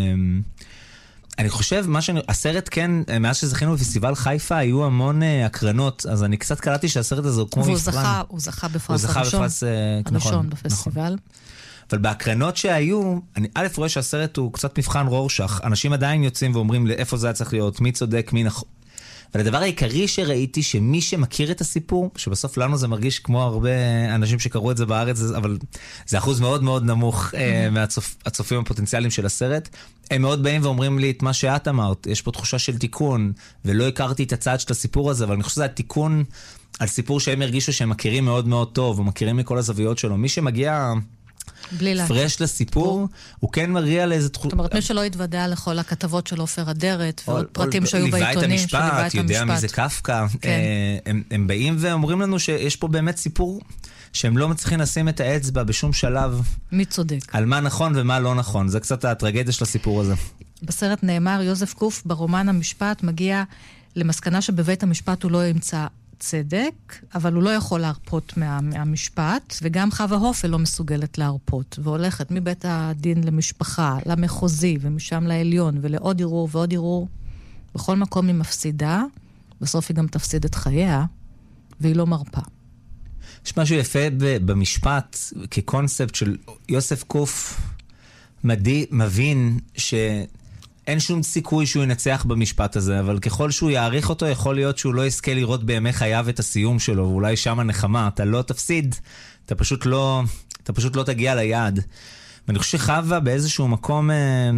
אני חושב, מה שאני, הסרט כן, מאז שזכינו בפסטיבל חיפה, היו המון uh, הקרנות, אז אני קצת קראתי שהסרט הזה הוא כמו מבחן. זכה, הוא זכה בפרס הראשון, בפרס, uh, הראשון נכון, בפסטיבל. נכון. אבל בהקרנות שהיו, אני א' רואה שהסרט הוא קצת מבחן רורשך, אנשים עדיין יוצאים ואומרים לאיפה זה היה צריך להיות, מי צודק, מי נכון. אבל הדבר העיקרי שראיתי, שמי שמכיר את הסיפור, שבסוף לנו זה מרגיש כמו הרבה אנשים שקראו את זה בארץ, אבל זה אחוז מאוד מאוד נמוך מהצופים הפוטנציאליים של הסרט, הם מאוד באים ואומרים לי את מה שאת אמרת, יש פה תחושה של תיקון, ולא הכרתי את הצעד של הסיפור הזה, אבל אני חושב שזה התיקון על סיפור שהם הרגישו שהם מכירים מאוד מאוד טוב, ומכירים מכל הזוויות שלו. מי שמגיע... פרש לסיפור, הוא כן מריע לאיזה תחום... זאת אומרת, מי שלא התוודע לכל הכתבות של עופר אדרת, ועוד פרטים שהיו בעיתונים, שליווה את המשפט, יודע מי זה קפקא, הם באים ואומרים לנו שיש פה באמת סיפור, שהם לא מצליחים לשים את האצבע בשום שלב. מי צודק? על מה נכון ומה לא נכון, זה קצת הטרגדיה של הסיפור הזה. בסרט נאמר, יוזף קוף ברומן המשפט מגיע למסקנה שבבית המשפט הוא לא ימצא צדק, אבל הוא לא יכול להרפות מה, מהמשפט, וגם חווה הופה לא מסוגלת להרפות, והולכת מבית הדין למשפחה, למחוזי, ומשם לעליון, ולעוד ערעור ועוד ערעור. בכל מקום היא מפסידה, בסוף היא גם תפסיד את חייה, והיא לא מרפה. יש משהו יפה במשפט, כקונספט של יוסף קוף מדהים, מבין שאין שום סיכוי שהוא ינצח במשפט הזה, אבל ככל שהוא יעריך אותו, יכול להיות שהוא לא יזכה לראות בימי חייו את הסיום שלו, ואולי שם הנחמה. אתה לא תפסיד, אתה פשוט לא, אתה פשוט לא תגיע ליעד. ואני חושב שחווה באיזשהו מקום...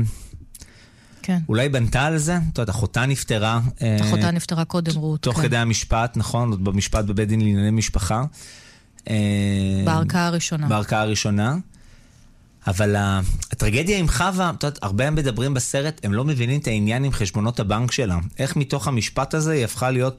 כן. אולי בנתה על זה, אתה יודע, אחותה נפטרה. אחותה נפטרה קודם, רות. תוך כדי המשפט, נכון, במשפט בבית דין לענייני משפחה. בערכאה הראשונה. בערכאה הראשונה. אבל הטרגדיה עם חווה, אתה יודע, הרבה הם מדברים בסרט, הם לא מבינים את העניין עם חשבונות הבנק שלה. איך מתוך המשפט הזה היא הפכה להיות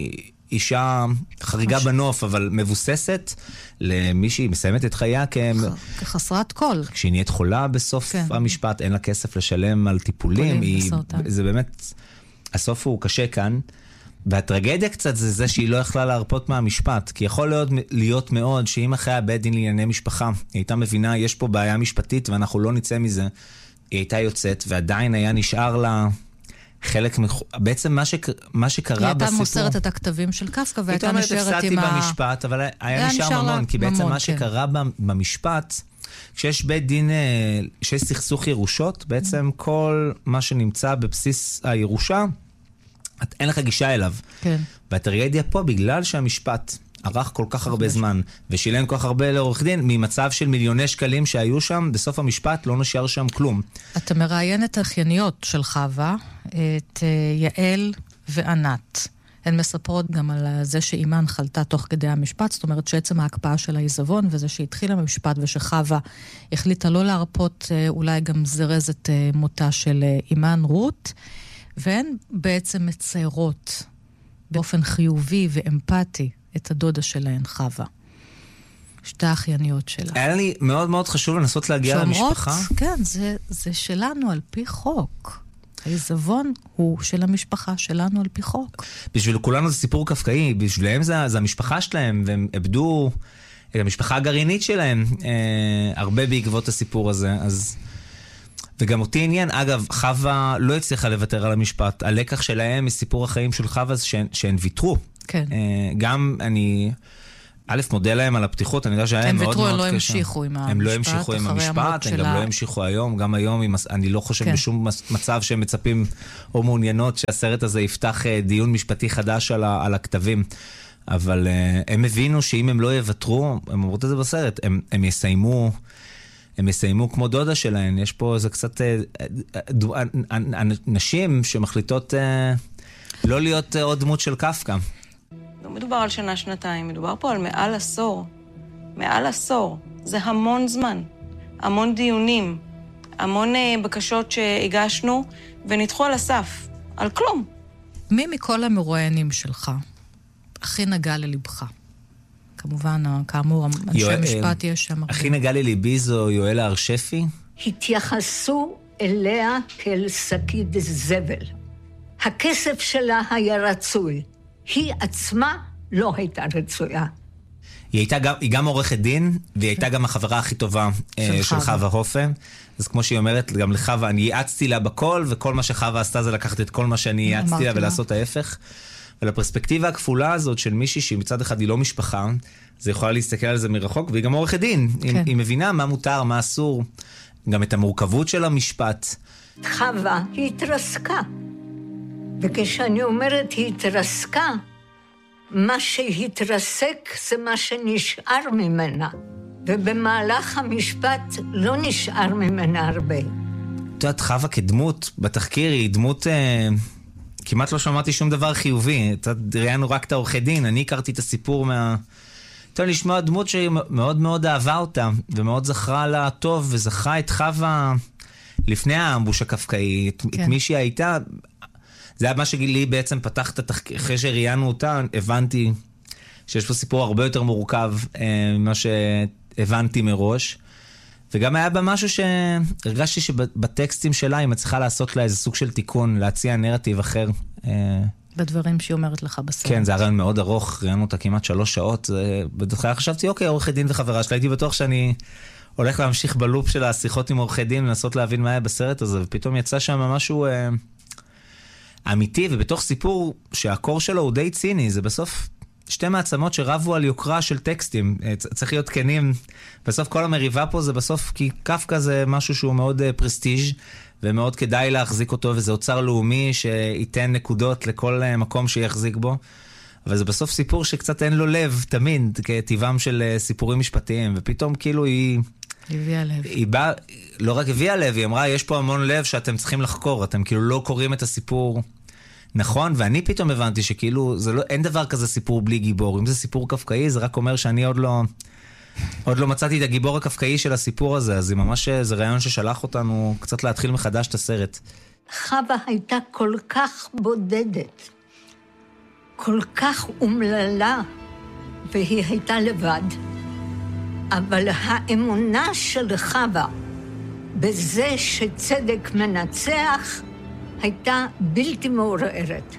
מאישה חריגה בנוף, אבל מבוססת למישהי מסיימת את חייה כחסרת כל. כשהיא נהיית חולה בסוף המשפט, אין לה כסף לשלם על טיפולים. זה באמת, הסוף הוא קשה כאן. והטרגדיה קצת זה זה שהיא לא יכלה להרפות מהמשפט, כי יכול להיות, להיות מאוד שאם אחרי הבית דין לענייני משפחה, היא הייתה מבינה, יש פה בעיה משפטית ואנחנו לא נצא מזה, היא הייתה יוצאת, ועדיין היה נשאר לה חלק, מח... בעצם מה, ש... מה שקרה בסיפור... היא הייתה מוסרת את הכתבים של קפקא, והייתה נשארת עם ה... במשפט, אבל היה נשאר ממון, כי בעצם מה שקרה במשפט, כשיש בית דין, כשיש סכסוך ירושות, בעצם כל מה שנמצא בבסיס הירושה, אין לך גישה אליו. כן. והטרגדיה פה, בגלל שהמשפט ערך כל כך הרבה זמן, ושילם כל כך הרבה לעורך דין, ממצב של מיליוני שקלים שהיו שם, בסוף המשפט לא נשאר שם כלום. אתה מראיין את האחייניות של חווה, את יעל וענת. הן מספרות גם על זה שאימן חלתה תוך כדי המשפט, זאת אומרת שעצם ההקפאה של העיזבון, וזה שהתחיל המשפט ושחווה החליטה לא להרפות, אולי גם זרז את מותה של אימן רות, והן בעצם מציירות באופן חיובי ואמפתי את הדודה שלהן, חווה. שתי האחייניות שלה. היה לי מאוד מאוד חשוב לנסות להגיע למשפחה. כן, זה, זה שלנו על פי חוק. העיזבון הוא של המשפחה שלנו על פי חוק. בשביל כולנו זה סיפור קפקאי, בשבילם זה, זה המשפחה שלהם, והם איבדו את המשפחה הגרעינית שלהם, אה, הרבה בעקבות הסיפור הזה, אז... וגם אותי עניין, אגב, חווה לא הצליחה לוותר על המשפט. הלקח שלהם מסיפור החיים של חווה זה שהן, שהן ויתרו. כן. גם אני, א', מודה להם על הפתיחות, אני יודע שהיה להם מאוד מאוד קשה. הם ויתרו, הם לא המשיכו עם המשפט. הם לא המשיכו עם המשפט, הם גם לא המשיכו היום. גם היום, אני לא חושב כן. בשום מצב שהם מצפים או מעוניינות שהסרט הזה יפתח דיון משפטי חדש על, ה, על הכתבים. אבל הם הבינו שאם הם לא יוותרו, הם אמרו את זה בסרט, הם, הם יסיימו... הם יסיימו כמו דודה שלהן. יש פה איזה קצת נשים שמחליטות לא להיות עוד דמות של קפקא. לא מדובר על שנה, שנתיים, מדובר פה על מעל עשור. מעל עשור. זה המון זמן. המון דיונים. המון בקשות שהגשנו ונדחו על הסף. על כלום. מי מכל המרואיינים שלך הכי נגע ללבך? כמובן, כאמור, אנשי המשפט יש שם הרבה. הכי נגע לי ליבי זו יואל הרשפי. התייחסו אליה כאל שקית זבל. הכסף שלה היה רצוי. היא עצמה לא הייתה רצויה. היא הייתה גם, היא גם עורכת דין, והיא הייתה גם החברה הכי טובה של, של חווה הופה. אז כמו שהיא אומרת, גם לחווה, אני ייעצתי לה בכל, וכל מה שחווה עשתה זה לקחת את כל מה שאני ייעצתי לה ולעשות ההפך. ולפרספקטיבה הכפולה הזאת של מישהי שהיא מצד אחד היא לא משפחה, זה יכולה להסתכל על זה מרחוק, והיא גם עורכת דין. כן. היא, היא מבינה מה מותר, מה אסור, גם את המורכבות של המשפט. חווה היא התרסקה. וכשאני אומרת היא התרסקה, מה שהתרסק זה מה שנשאר ממנה. ובמהלך המשפט לא נשאר ממנה הרבה. את יודעת, חווה כדמות בתחקיר היא דמות... אה... כמעט לא שמעתי שום דבר חיובי. אתה ראיינו רק את העורכי דין, אני הכרתי את הסיפור מה... אתה לשמוע דמות שהיא מאוד מאוד אהבה אותה, ומאוד זכרה לה טוב, וזכרה את חווה לפני האמבוש הקפקאי, את, כן. את מי שהיא הייתה. זה היה מה שלי בעצם פתח את התחקיר, אחרי שראיינו אותה, הבנתי שיש פה סיפור הרבה יותר מורכב ממה שהבנתי מראש. וגם היה בה משהו שהרגשתי שבטקסטים שלה היא מצליחה לעשות לה איזה סוג של תיקון, להציע נרטיב אחר. בדברים שהיא אומרת לך בסרט. כן, זה היה רעיון מאוד ארוך, ראיינו אותה כמעט שלוש שעות. בדוחה חשבתי, אוקיי, עורכי דין וחברה שלה, הייתי בטוח שאני הולך להמשיך בלופ של השיחות עם עורכי דין, לנסות להבין מה היה בסרט הזה, ופתאום יצא שם משהו אמיתי, ובתוך סיפור שהקור שלו הוא די ציני, זה בסוף שתי מעצמות שרבו על יוקרה של טקסטים. צריך להיות כנים. בסוף כל המריבה פה זה בסוף, כי קפקא זה משהו שהוא מאוד פרסטיג' ומאוד כדאי להחזיק אותו, וזה אוצר לאומי שייתן נקודות לכל מקום שיחזיק בו. אבל זה בסוף סיפור שקצת אין לו לב, תמיד, כטבעם של סיפורים משפטיים, ופתאום כאילו היא... הביאה לב. היא באה, לא רק הביאה לב, היא אמרה, יש פה המון לב שאתם צריכים לחקור, אתם כאילו לא קוראים את הסיפור נכון, ואני פתאום הבנתי שכאילו, זה לא, אין דבר כזה סיפור בלי גיבור. אם זה סיפור קפקאי, זה רק אומר שאני עוד לא... עוד לא מצאתי את הגיבור הקפקאי של הסיפור הזה, אז זה ממש, זה רעיון ששלח אותנו קצת להתחיל מחדש את הסרט. חווה הייתה כל כך בודדת, כל כך אומללה, והיא הייתה לבד. אבל האמונה של חווה בזה שצדק מנצח הייתה בלתי מעורערת.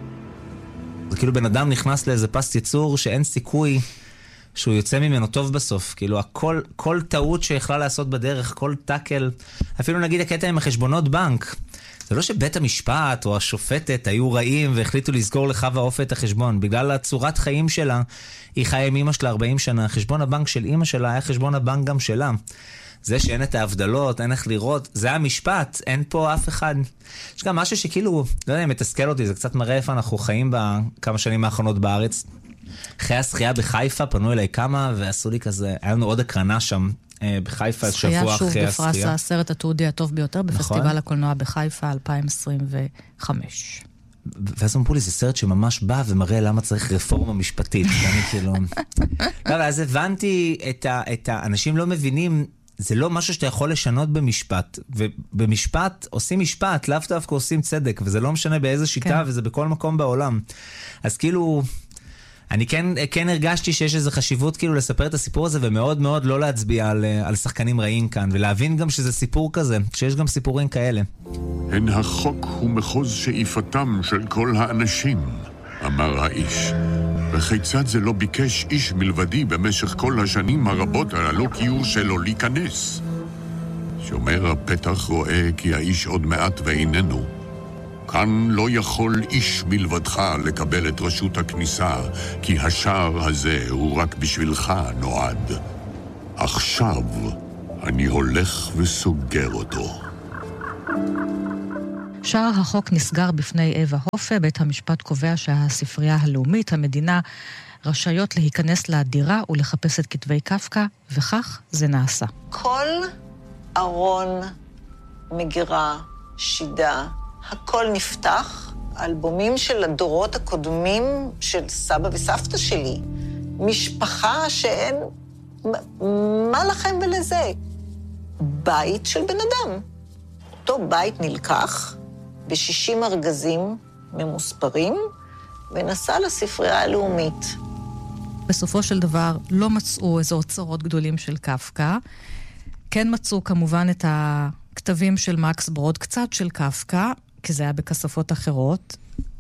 זה כאילו בן אדם נכנס לאיזה פס יצור שאין סיכוי שהוא יוצא ממנו טוב בסוף. כאילו הכל, כל טעות שיכלה לעשות בדרך, כל טאקל, אפילו נגיד הקטע עם החשבונות בנק. זה לא שבית המשפט או השופטת היו רעים והחליטו לסגור לחווה עופה את החשבון. בגלל הצורת חיים שלה, היא חיה עם אמא שלה ארבעים שנה. חשבון הבנק של אמא שלה היה חשבון הבנק גם שלה. זה שאין את ההבדלות, אין איך לראות, זה המשפט, אין פה אף אחד. יש גם משהו שכאילו, לא יודע, מתסכל אותי, זה קצת מראה איפה אנחנו חיים בכמה שנים האחרונות בארץ. אחרי השחייה בחיפה פנו אליי כמה ועשו לי כזה, היה לנו עוד הקרנה שם בחיפה שבוע אחרי השחייה. שוב בפרס הסרט התיעודי הטוב ביותר בפסטיבל הקולנוע בחיפה אלפיים עשרים וחמש. ואז אמרו לי, זה סרט שממש בא ומראה למה צריך רפורמה משפטית. ואני כאילו... לא, אז הבנתי את האנשים לא מבינים, זה לא משהו שאתה יכול לשנות במשפט, ובמשפט עושים משפט, לאו דווקא עושים צדק, וזה לא משנה באיזה שיטה, וזה בכל מקום בעולם. אז כאילו... אני כן, כן הרגשתי שיש איזו חשיבות כאילו לספר את הסיפור הזה, ומאוד מאוד לא להצביע על, על שחקנים רעים כאן, ולהבין גם שזה סיפור כזה, שיש גם סיפורים כאלה. הן החוק הוא מחוז שאיפתם של כל האנשים, אמר האיש. וכיצד זה לא ביקש איש מלבדי במשך כל השנים הרבות על הלא קיור שלו להיכנס? שומר הפתח רואה כי האיש עוד מעט ואיננו. כאן לא יכול איש מלבדך לקבל את רשות הכניסה, כי השער הזה הוא רק בשבילך נועד. עכשיו אני הולך וסוגר אותו. שער החוק נסגר בפני אווה הופה, בית המשפט קובע שהספרייה הלאומית, המדינה, רשאיות להיכנס לדירה ולחפש את כתבי קפקא, וכך זה נעשה. כל ארון, מגירה, שידה, הכל נפתח, אלבומים של הדורות הקודמים של סבא וסבתא שלי. משפחה שאין... מה לכם ולזה? בית של בן אדם. אותו בית נלקח ב-שישים ארגזים ממוספרים, ונסע לספרייה הלאומית. בסופו של דבר לא מצאו איזו אוצרות גדולים של קפקא. כן מצאו כמובן את הכתבים של מקס ברוד, קצת של קפקא, כי זה היה בכספות אחרות,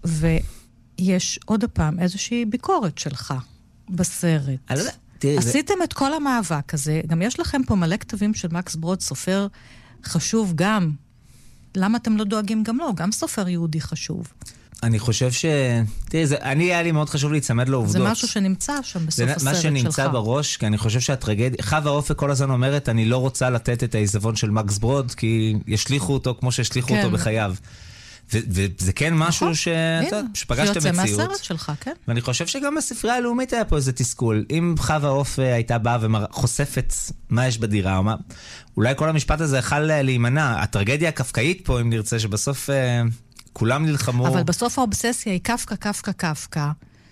ויש עוד פעם איזושהי ביקורת שלך בסרט. עשיתם את כל המאבק הזה, גם יש לכם פה מלא כתבים של מקס ברוד, סופר חשוב גם. למה אתם לא דואגים גם לא? גם סופר יהודי חשוב. אני חושב ש... תראי, זה, אני היה לי מאוד חשוב להצמד לעובדות. זה משהו שנמצא שם בסוף הסרט שלך. זה מה שנמצא בראש, כי אני חושב שהטרגדיה... חווה עופה כל הזמן אומרת, אני לא רוצה לתת את העיזבון של מקס ברוד, כי ישליחו אותו כמו שהשליחו כן. אותו בחייו. וזה כן משהו ש... שפגשתם מציאות. שיוצא מהסרט שלך, כן? ואני חושב שגם בספרייה הלאומית היה פה איזה תסכול. אם חווה עופה הייתה באה וחושפת מה יש בדירה, מה... אולי כל המשפט הזה יכל להימנע. הטרגדיה הקפקאית פה, אם נרצה, שבסוף כולם נלחמו... אבל בסוף האובססיה היא קפקא, קפקא, קפקא.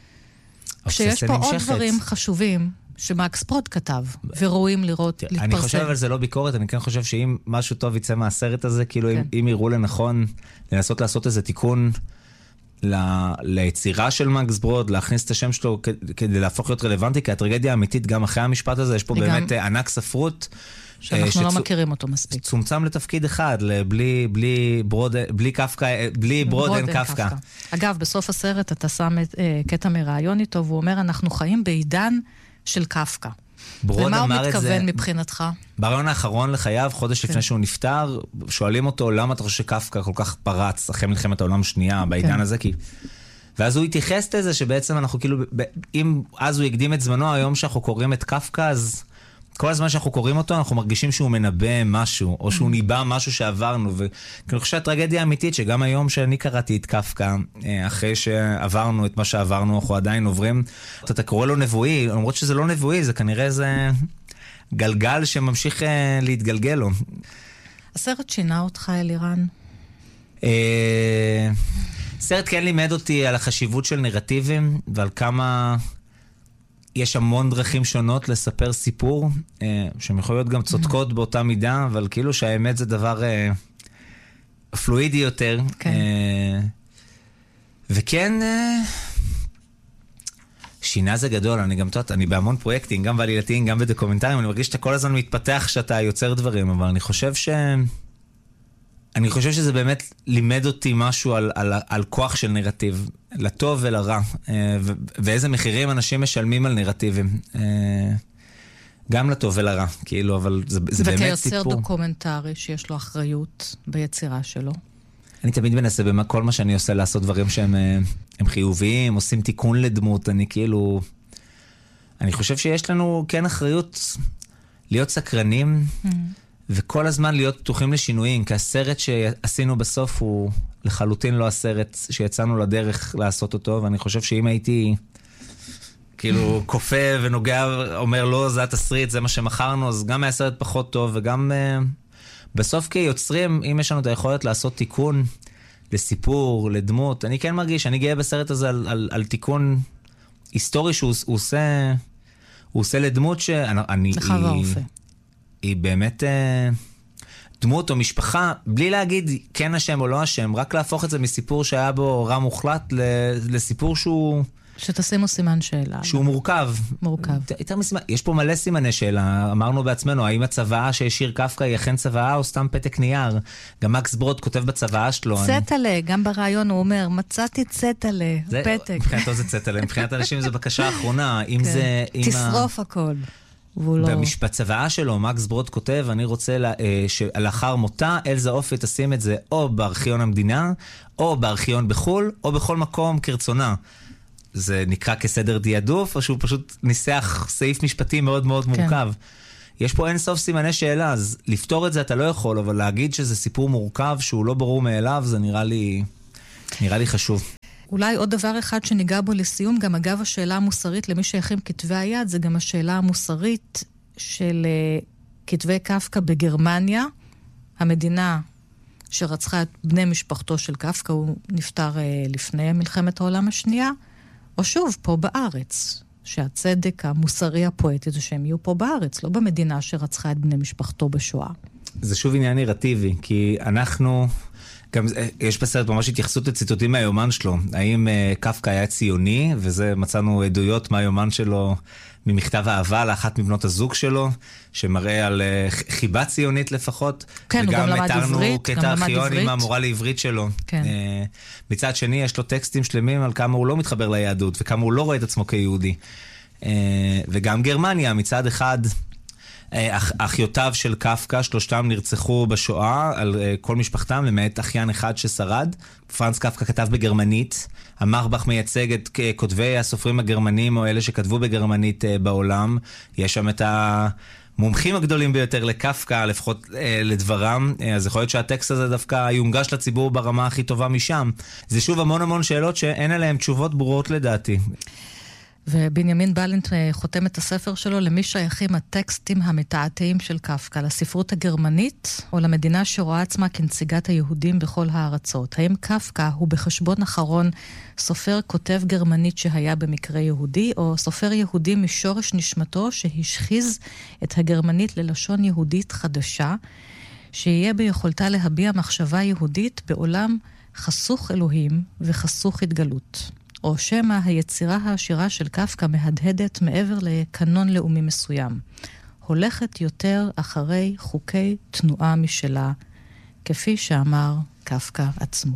כשיש פה עוד דברים חשובים שמקס ברוד כתב, ורואים לראות, להתפרסם. אני חושב אבל זה לא ביקורת, אני כן חושב שאם משהו טוב יצא מהסרט הזה, כאילו אם, אם יראו לנכון לנסות לעשות איזה תיקון ל, ליצירה של מקס ברוד, להכניס את השם שלו כדי להפוך להיות רלוונטי, כי הטרגדיה האמיתית גם אחרי המשפט הזה, יש פה באמת גם... ענק ספרות, שאנחנו שצ... לא מכירים אותו מספיק. צומצם לתפקיד אחד, בלי, בלי ברוד, בלי קפקא, בלי ברוד אין קפקא. אגב, בסוף הסרט אתה שם את, קטע מרעיון איתו, והוא אומר, אנחנו חיים בעידן של קפקא. למה הוא מתכוון מבחינתך? ברעיון האחרון לחייו, חודש לפני שהוא נפטר, שואלים אותו, למה אתה חושב שקפקא כל כך פרץ אחרי מלחמת העולם השנייה בעידן הזה? כי ואז הוא התייחס לזה שבעצם אנחנו כאילו, אם אז הוא הקדים את זמנו, היום שאנחנו קוראים את קפקא, אז כל הזמן שאנחנו קוראים אותו, אנחנו מרגישים שהוא מנבא משהו, או שהוא ניבא משהו שעברנו, ואני חושב שהטרגדיה האמיתית, שגם היום שאני קראתי את קפקא, אחרי שעברנו את מה שעברנו, אנחנו עדיין עוברים, אתה קורא לו נבואי, למרות שזה לא נבואי, זה כנראה איזה גלגל שממשיך להתגלגל לו. הסרט שינה אותך, אלירן? סרט כן לימד אותי על החשיבות של נרטיבים, ועל כמה יש המון דרכים שונות לספר סיפור, שהן יכולות גם צודקות באותה מידה, אבל כאילו שהאמת זה דבר פלואידי יותר. וכן, שינה זה גדול, אני גם תות, אני בהמון פרויקטים, גם בעלילתיים, גם בדוקומנטריים, אני מרגיש שאתה כל הזמן מתפתח שאתה יוצר דברים, אבל אני חושב ש... אני חושב שזה באמת לימד אותי משהו על, על, על כוח של נרטיב, לטוב ולרע, ו- ואיזה מחירים אנשים משלמים על נרטיבים. גם לטוב ולרע, כאילו, אבל זה, זה באמת סיפור. וכיוצר דוקומנטרי שיש לו אחריות ביצירה שלו. אני תמיד מנסה בכל מה שאני עושה לעשות דברים שהם הם חיוביים, עושים תיקון לדמות, אני כאילו... אני חושב שיש לנו כן אחריות להיות סקרנים, mm. וכל הזמן להיות פתוחים לשינויים, כי הסרט שעשינו בסוף הוא לחלוטין לא הסרט שיצאנו לדרך לעשות אותו, ואני חושב שאם הייתי כאילו קופה ונוגע, אומר לא, זה התסריט, זה מה שמכרנו, אז גם היה סרט פחות טוב, וגם uh, בסוף כיוצרים, אם יש לנו את היכולת לעשות תיקון לסיפור, לדמות, אני כן מרגיש, אני גאה בסרט הזה על, על, על תיקון היסטורי שהוא הוא עושה, הוא עושה לדמות שאני... לך ואופי. היא באמת אה, דמות או משפחה, בלי להגיד כן השם או לא השם, רק להפוך את זה מסיפור שהיה בו רע מוחלט לסיפור שהוא... שתשימו סימן שאלה. שהוא מורכב. מורכב. יותר מסימן, יש פה מלא סימני שאלה, אמרנו בעצמנו, האם הצוואה שהשאיר קפקא היא אכן צוואה או סתם פתק נייר? גם מקס ברוד כותב בצוואה שלו. צטלה, גם ברעיון הוא אומר, מצאתי צטלה, פתק. מבחינתו זה צטלה, מבחינת אנשים זה בקשה האחרונה, אם זה... תשרוף הכל. במשפט צוואה שלו, מקס ברוד כותב, אני רוצה שלאחר מותה, אלזה אופי תשים את זה או בארכיון המדינה, או בארכיון בחול, או בכל מקום כרצונה. זה נקרא כסדר דיאדוף, או שהוא פשוט ניסח סעיף משפטי מאוד מאוד מורכב. יש פה אין סוף סימני שאלה, אז לפתור את זה אתה לא יכול, אבל להגיד שזה סיפור מורכב, שהוא לא ברור מאליו, זה נראה לי, נראה לי חשוב. אולי עוד דבר אחד שניגע בו לסיום, גם אגב השאלה המוסרית למי שהכין כתבי היד, זה גם השאלה המוסרית של uh, כתבי קפקא בגרמניה, המדינה שרצחה את בני משפחתו של קפקא, הוא נפטר uh, לפני מלחמת העולם השנייה, או שוב, פה בארץ, שהצדק המוסרי הפואטי זה שהם יהיו פה בארץ, לא במדינה שרצחה את בני משפחתו בשואה. זה שוב עניין נרטיבי, כי אנחנו... גם יש בסרט ממש התייחסות לציטוטים מהיומן שלו. האם uh, קפקא היה ציוני, וזה מצאנו עדויות מהיומן שלו, ממכתב אהבה לאחת מבנות הזוג שלו, שמראה על uh, חיבה ציונית לפחות. כן, הוא גם למד עברית. וגם מתרנו קטע ארכיון עם המורה לעברית שלו. כן. Uh, מצד שני, יש לו טקסטים שלמים על כמה הוא לא מתחבר ליהדות, וכמה הוא לא רואה את עצמו כיהודי. Uh, וגם גרמניה, מצד אחד... אח, אחיותיו של קפקא, שלושתם נרצחו בשואה על uh, כל משפחתם, למעט אחיין אחד ששרד. פרנץ קפקא כתב בגרמנית. המרבך מייצג את uh, כותבי הסופרים הגרמנים, או אלה שכתבו בגרמנית uh, בעולם. יש שם את המומחים הגדולים ביותר לקפקא, לפחות uh, לדברם. Uh, אז יכול להיות שהטקסט הזה דווקא יונגש לציבור ברמה הכי טובה משם. זה שוב המון המון שאלות שאין עליהן תשובות ברורות לדעתי. ובנימין בלנט חותם את הספר שלו למי שייכים הטקסטים המתעתעים של קפקא, לספרות הגרמנית או למדינה שרואה עצמה כנציגת היהודים בכל הארצות. האם קפקא הוא בחשבון אחרון סופר כותב גרמנית שהיה במקרה יהודי, או סופר יהודי משורש נשמתו שהשחיז את הגרמנית ללשון יהודית חדשה, שיהיה ביכולתה להביע מחשבה יהודית בעולם חסוך אלוהים וחסוך התגלות. או שמה היצירה העשירה של קפקא מהדהדת מעבר לקנון לאומי מסוים. הולכת יותר אחרי חוקי תנועה משלה, כפי שאמר קפקא עצמו.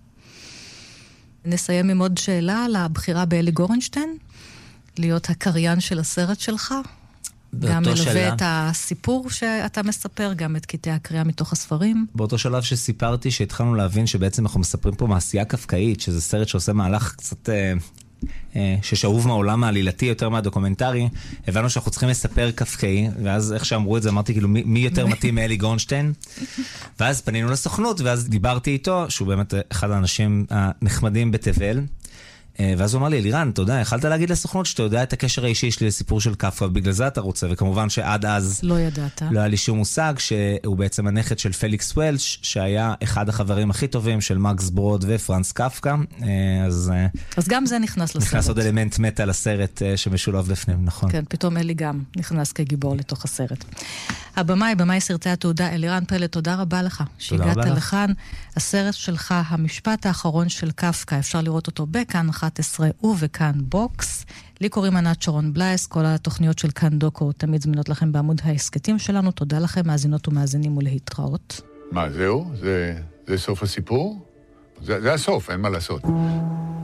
נסיים עם עוד שאלה על הבחירה באלי גורנשטיין, להיות הקריין של הסרט שלך. גם מלווה שלב... את הסיפור שאתה מספר, גם את קטעי הקריאה מתוך הספרים. באותו שלב שסיפרתי שהתחלנו להבין שבעצם אנחנו מספרים פה מעשייה קפקאית, שזה סרט שעושה מהלך קצת... אה, אה, ששאוב מהעולם העלילתי יותר מהדוקומנטרי, הבנו שאנחנו צריכים לספר קפקאי, ואז איך שאמרו את זה, אמרתי כאילו, מי, מי יותר מתאים מאלי גורנשטיין? ואז פנינו לסוכנות, ואז דיברתי איתו, שהוא באמת אחד האנשים הנחמדים בתבל, ואז הוא אמר לי, אלירן, אתה יודע, יכלת להגיד לסוכנות שאתה יודע את הקשר האישי שלי לסיפור של קפקא, בגלל זה אתה רוצה, וכמובן שעד אז לא ידעת. לא היה לי שום מושג, שהוא בעצם הנכד של פליקס וולש, שהיה אחד החברים הכי טובים של מקס ברוד ופרנס קפקא, אז... אז גם זה נכנס לסרט. נכנס עוד אלמנט מטה לסרט שמשולב בפנים, נכון. כן, פתאום אלי גם נכנס כגיבור לתוך הסרט. הבמאי, במאי סרטי התעודה, אלירן פלד, תודה רבה לך. שהגעת לכאן. הסרט שלך, המשפט האחרון של קפקא, אפשר לראות אותו בכאן אחת עשרה ובכאן בוקס. לי קוראים ענת שרון בלייס, כל התוכניות של כאן דוקו תמיד זמינות לכם בעמוד העסקתים שלנו. תודה לכם, מאזינות ומאזינים ולהתראות. מה, זהו? זה, זה סוף הסיפור? זה, זה הסוף, אין מה לעשות.